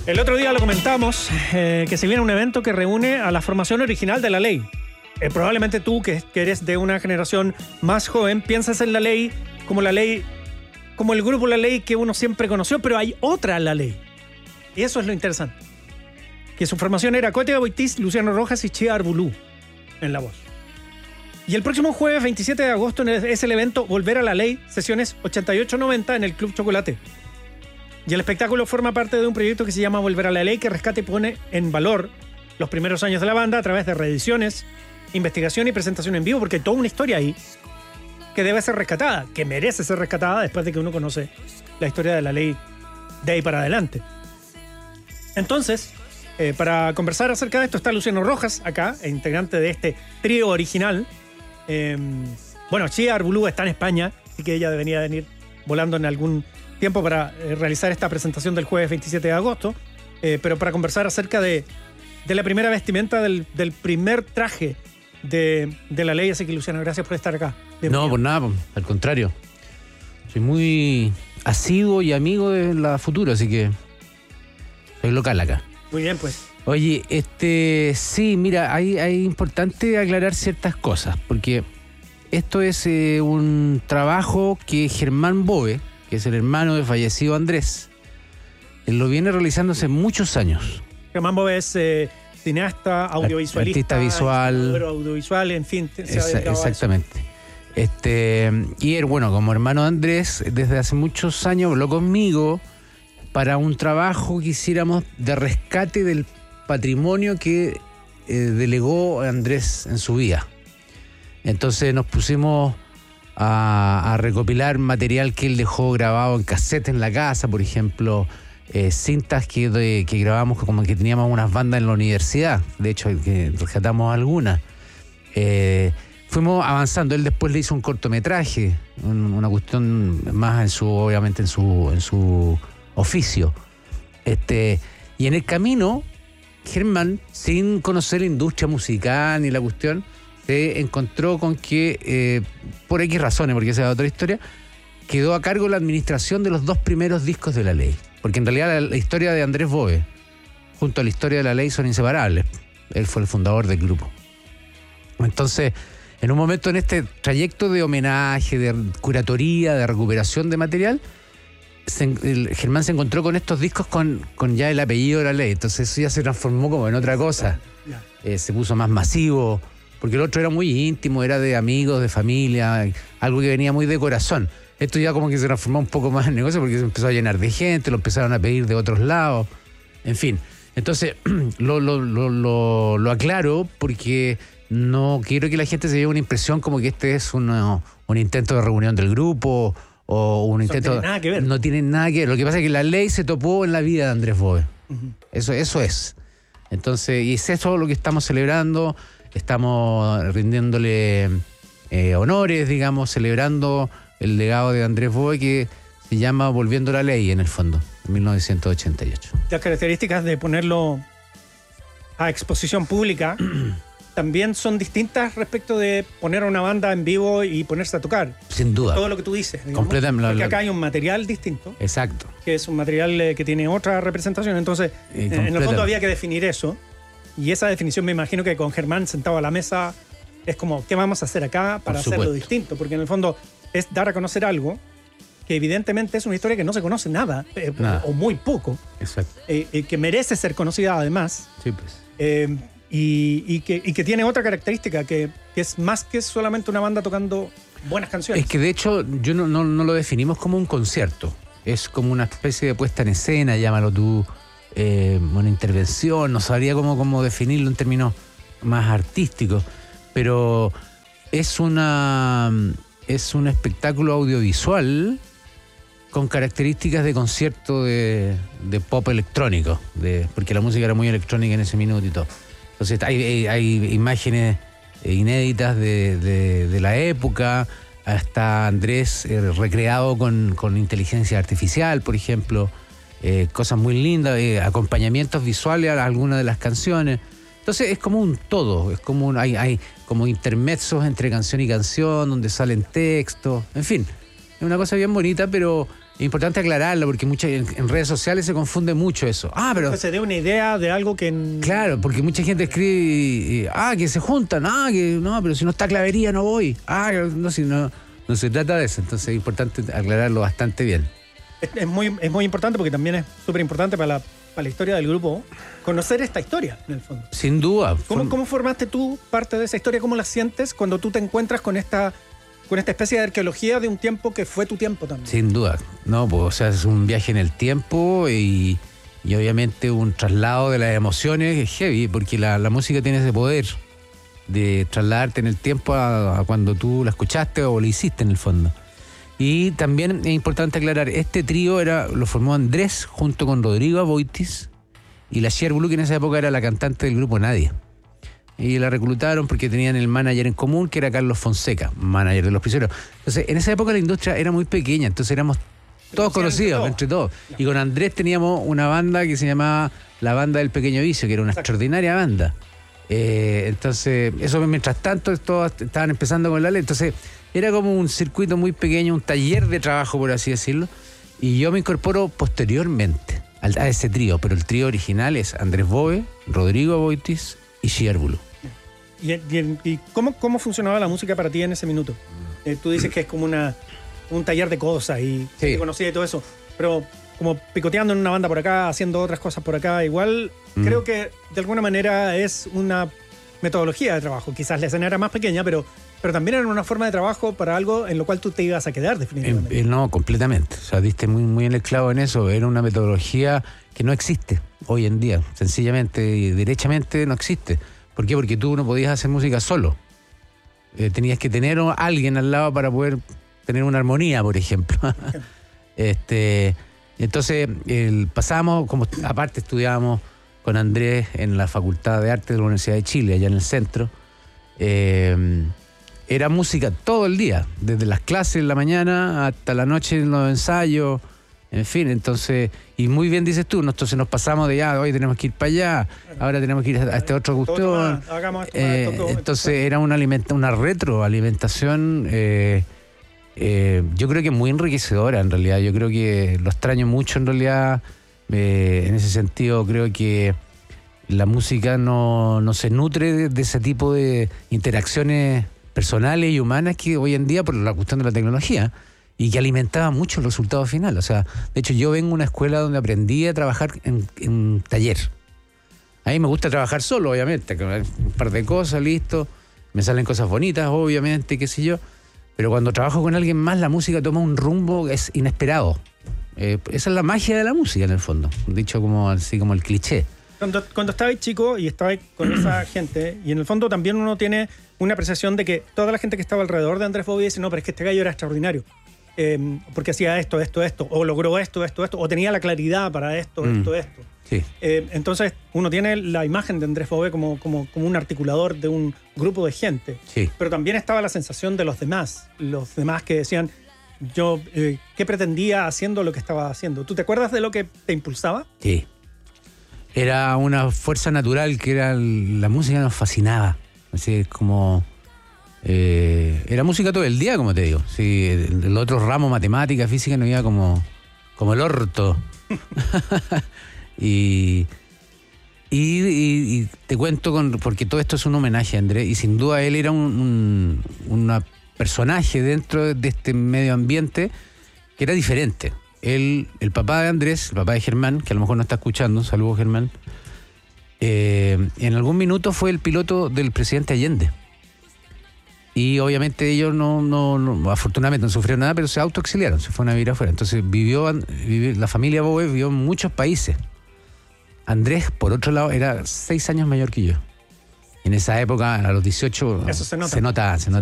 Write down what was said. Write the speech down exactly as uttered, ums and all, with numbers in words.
El otro día lo comentamos, eh, que se viene un evento que reúne a la formación original de La Ley. Eh, probablemente tú, que, que eres de una generación más joven, piensas en La Ley como La Ley, como el grupo La Ley que uno siempre conoció, pero hay otra La Ley. Y eso es lo interesante. Que su formación era Cote Boitis, Luciano Rojas y Chía Arbulú en la voz. Y el próximo jueves veintisiete de agosto es el evento Volver a la Ley, sesiones ochenta y ocho noventa en el Club Chocolate. Y el espectáculo forma parte de un proyecto que se llama Volver a la Ley, que rescata y pone en valor los primeros años de la banda a través de reediciones, investigación y presentación en vivo, porque hay toda una historia ahí que debe ser rescatada, que merece ser rescatada después de que uno conoce la historia de La Ley de ahí para adelante. Entonces, eh, para conversar acerca de esto está Luciano Rojas acá, integrante de este trío original. Eh, bueno, Chía Arbulú está en España, así que ella debería venir volando en algún tiempo para eh, realizar esta presentación del jueves veintisiete de agosto, eh, pero para conversar acerca de, de la primera vestimenta del, del primer traje de, de La Ley. Así que, Luciano, gracias por estar acá. Bienvenido. No, por nada, al contrario. Soy muy asiduo y amigo de la Futuro, así que soy local acá. Muy bien, pues. Oye, este sí, mira, hay, hay importante aclarar ciertas cosas, porque esto es eh, un trabajo que Germán Bove, que es el hermano de fallecido Andrés, él lo viene realizando hace muchos años. Germán Bove es eh, cineasta, audiovisualista, artista visual, audiovisual, en fin. Se Esa, exactamente. Este, y él, bueno, como hermano de Andrés, desde hace muchos años habló conmigo para un trabajo que hiciéramos de rescate del patrimonio que eh, delegó Andrés en su vida. Entonces nos pusimos a, a recopilar material que él dejó grabado en cassette en la casa, por ejemplo, eh, cintas que, de, que grabamos como que teníamos unas bandas en la universidad, de hecho que rescatamos algunas. Eh, fuimos avanzando, él después le hizo un cortometraje, un, una cuestión más en su, obviamente en su, en su oficio. Este, y en el camino, Germán, sin conocer la industria musical ni la cuestión, se encontró con que, eh, por X razones, porque esa es otra historia, quedó a cargo la administración de los dos primeros discos de La Ley. Porque en realidad la, la historia de Andrés Bove, junto a la historia de La Ley, son inseparables. Él fue el fundador del grupo. Entonces, en un momento en este trayecto de homenaje, de curatoría, de recuperación de material, se, el, Germán se encontró con estos discos con, con ya el apellido de La Ley. Entonces eso ya se transformó como en otra cosa. Eh, se puso más masivo, porque el otro era muy íntimo, era de amigos, de familia, algo que venía muy de corazón. Esto ya como que se transformó un poco más en negocio porque se empezó a llenar de gente, lo empezaron a pedir de otros lados, en fin. Entonces, lo, lo, lo, lo, lo aclaro porque no quiero que la gente se lleve una impresión como que este es una, un intento de reunión del grupo o un intento... No tiene nada que ver. No tiene nada que ver. Lo que pasa es que La Ley se topó en la vida de Andrés Bove. Uh-huh. Eso, eso es. Entonces, y es eso lo que estamos celebrando. Estamos rindiéndole eh, honores, digamos, celebrando el legado de Andrés Bove, que se llama Volviendo a la Ley, en el fondo, en mil novecientos ochenta y ocho. Las características de ponerlo a exposición pública también son distintas respecto de poner a una banda en vivo y ponerse a tocar. Sin duda. Todo lo que tú dices. Completamente. Porque acá hay un material distinto. Exacto. Que es un material eh, que tiene otra representación. Entonces, eh, en el fondo había que definir eso. Y esa definición me imagino que con Germán sentado a la mesa es como, ¿qué vamos a hacer acá para hacerlo distinto? Porque en el fondo es dar a conocer algo que evidentemente es una historia que no se conoce nada, eh, nada. o muy poco. Exacto. Eh, eh, que merece ser conocida además. Sí, pues. Eh, y, y, que, y que tiene otra característica, que, que es más que solamente una banda tocando buenas canciones. Es que de hecho yo no, no, no lo definimos como un concierto. Es como una especie de puesta en escena, llámalo tú. Eh, una intervención, no sabría cómo, cómo definirlo en términos más artísticos, pero es una es un espectáculo audiovisual con características de concierto de, de pop electrónico, de, porque la música era muy electrónica en ese minuto y todo. Entonces hay, hay, hay imágenes inéditas de, de, de la época, hasta Andrés eh, recreado con, con inteligencia artificial, por ejemplo. Eh, cosas muy lindas, eh, acompañamientos visuales a algunas de las canciones. Entonces es como un todo, es como un, hay, hay como intermezos entre canción y canción donde salen textos, en fin, es una cosa bien bonita, pero Es importante aclararlo porque mucha, en, en redes sociales se confunde mucho eso. Ah, pero... Que se dé una idea de algo que... En... Claro, porque mucha gente escribe, y, y, ah, que se juntan, ah, que no, pero si no está Clavería no voy. Ah, no, si no, no se trata de eso. Entonces es importante aclararlo bastante bien. Es, es, muy, es muy importante porque también es súper importante para la, para la historia del grupo conocer esta historia, en el fondo. Sin duda. ¿Cómo, ¿Cómo formaste tú parte de esa historia? ¿Cómo la sientes cuando tú te encuentras con esta... con esta especie de arqueología de un tiempo que fue tu tiempo también? Sin duda, no, pues, o sea, es un viaje en el tiempo y, y obviamente un traslado de las emociones heavy, porque la, la música tiene ese poder de trasladarte en el tiempo a, a cuando tú la escuchaste o la hiciste en el fondo. Y también es importante aclarar, este trío era, lo formó Andrés junto con Rodrigo Aboitis y la Cher Blue, que en esa época era la cantante del grupo Nadie. Y la reclutaron porque tenían el manager en común, que era Carlos Fonseca, manager de Los Prisioneros. Entonces, en esa época la industria era muy pequeña, entonces éramos todos conocidos, entre todos. Y con Andrés teníamos una banda que se llamaba La Banda del Pequeño Vicio, que era una Exacto. extraordinaria banda. Eh, entonces, eso mientras tanto, todos estaban empezando con la ley. Entonces, era como un circuito muy pequeño, un taller de trabajo, por así decirlo. Y yo me incorporo posteriormente a ese trío, pero el trío original es Andrés Bove, Rodrigo Aboitis y Cher Blue. ¿Y, y, y cómo, cómo funcionaba la música para ti en ese minuto? Eh, tú dices que es como una, un taller de cosas y sí. te conocía y todo eso, pero como picoteando en una banda por acá, haciendo otras cosas por acá, igual mm. creo que de alguna manera es una metodología de trabajo. Quizás la escena era más pequeña, pero, pero también era una forma de trabajo para algo en lo cual tú te ibas a quedar definitivamente. Eh, eh, no, completamente. O sea, diste muy, muy en el clavo en eso. Era una metodología que no existe hoy en día. Sencillamente y derechamente no existe. ¿Por qué? Porque tú no podías hacer música solo. Eh, tenías que tener a alguien al lado para poder tener una armonía, por ejemplo. este, entonces, el, pasamos, como aparte estudiábamos con Andrés en la Facultad de Arte de la Universidad de Chile, allá en el centro. Eh, era música todo el día, desde las clases en la mañana hasta la noche en los ensayos. En fin, entonces, y muy bien dices tú, entonces nos pasamos de ya, hoy tenemos que ir para allá, ahora tenemos que ir a este otro cuestión. Eh, entonces era una, alimenta, una retroalimentación, eh, eh, yo creo que muy enriquecedora en realidad. Yo creo que lo extraño mucho en realidad. Eh, en ese sentido, creo que la música no, no se nutre de, de ese tipo de interacciones personales y humanas que hoy en día, por la cuestión de la tecnología, y que alimentaba mucho el resultado final. O sea, de hecho yo vengo de una escuela donde aprendí a trabajar en, en taller. A mí me gusta trabajar solo, obviamente, un par de cosas, listo, me salen cosas bonitas, obviamente, qué sé yo, pero cuando trabajo con alguien más, la música toma un rumbo que es inesperado. Eh, esa es la magia de la música, en el fondo, dicho como así como el cliché. Cuando, cuando estabais chico y estabais con esa gente, y en el fondo también uno tiene una apreciación de que toda la gente que estaba alrededor de Andrés Bove dice, no, pero es que este gallo era extraordinario. Eh, porque hacía esto, esto, esto, o logró esto, esto, esto, o tenía la claridad para esto, mm. esto, esto. Sí. Eh, entonces, uno tiene la imagen de Andrés Bove como, como, como un articulador de un grupo de gente. Sí. Pero también estaba la sensación de los demás, los demás que decían, yo, eh, ¿qué pretendía haciendo lo que estaba haciendo? ¿Tú te acuerdas de lo que te impulsaba? Sí. Era una fuerza natural que era el, la música nos fascinaba. Así como... Eh, era música todo el día, como te digo. Sí, el, el otro ramo, matemática, física, no iba como, como el orto. y, y, y, y te cuento, con, porque todo esto es un homenaje a Andrés, y sin duda él era un, un una personaje dentro de este medio ambiente que era diferente. Él, el papá de Andrés, el papá de Germán, que a lo mejor no está escuchando, saludos Germán, eh, en algún minuto fue el piloto del presidente Allende. Y obviamente ellos no, no, no, afortunadamente no sufrieron nada, pero se autoexiliaron, se fueron a vivir afuera. Entonces vivió, vivió la familia Bove vivió en muchos países. Andrés, por otro lado, era seis años mayor que yo. En esa época, a los dieciocho, Eso se nota. se nota, se nota